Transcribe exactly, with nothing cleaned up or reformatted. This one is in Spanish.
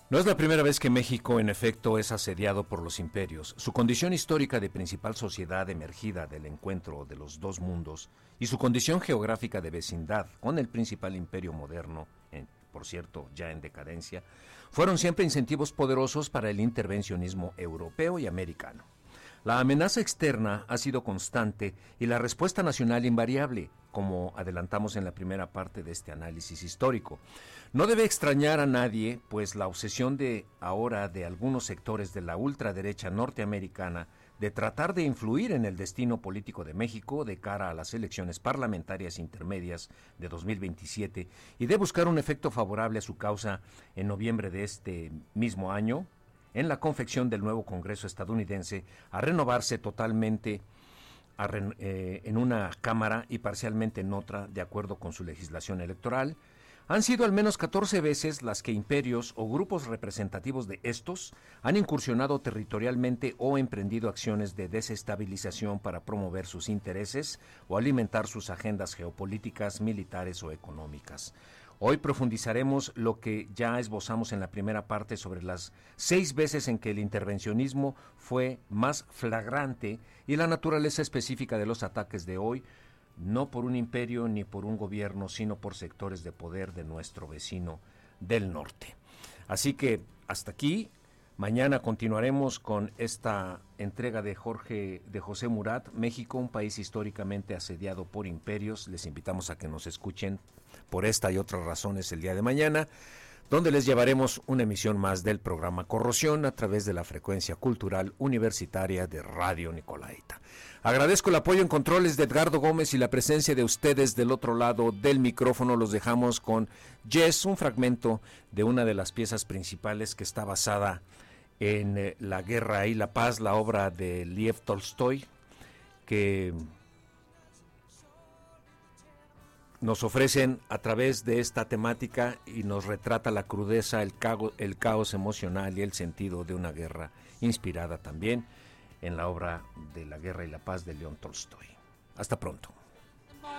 No es la primera vez que México, en efecto, es asediado por los imperios. Su condición histórica de principal sociedad emergida del encuentro de los dos mundos y su condición geográfica de vecindad con el principal imperio moderno, en, por cierto, ya en decadencia, fueron siempre incentivos poderosos para el intervencionismo europeo y americano. La amenaza externa ha sido constante y la respuesta nacional invariable, como adelantamos en la primera parte de este análisis histórico. No debe extrañar a nadie, pues la obsesión de ahora de algunos sectores de la ultraderecha norteamericana de tratar de influir en el destino político de México de cara a las elecciones parlamentarias intermedias de dos mil veintisiete y de buscar un efecto favorable a su causa en noviembre de este mismo año, en la confección del nuevo Congreso estadounidense, a renovarse totalmente a re, eh, en una Cámara y parcialmente en otra, de acuerdo con su legislación electoral, han sido al menos catorce veces las que imperios o grupos representativos de estos han incursionado territorialmente o emprendido acciones de desestabilización para promover sus intereses o alimentar sus agendas geopolíticas, militares o económicas. Hoy profundizaremos lo que ya esbozamos en la primera parte sobre las seis veces en que el intervencionismo fue más flagrante y la naturaleza específica de los ataques de hoy, no por un imperio ni por un gobierno, sino por sectores de poder de nuestro vecino del norte. Así que hasta aquí. Mañana continuaremos con esta entrega de Jorge, de José Murat, México, un país históricamente asediado por imperios. Les invitamos a que nos escuchen por esta y otras razones el día de mañana, donde les llevaremos una emisión más del programa Corrosión a través de la frecuencia cultural universitaria de Radio Nicolaita. Agradezco el apoyo en controles de Edgardo Gómez y la presencia de ustedes del otro lado del micrófono. Los dejamos con Yes, un fragmento de una de las piezas principales que está basada en eh, La Guerra y la Paz, la obra de Lev Tolstoy, que nos ofrecen a través de esta temática y nos retrata la crudeza, el, caos, el caos emocional y el sentido de una guerra, inspirada también en la obra de La Guerra y la Paz de León Tolstoy. Hasta pronto.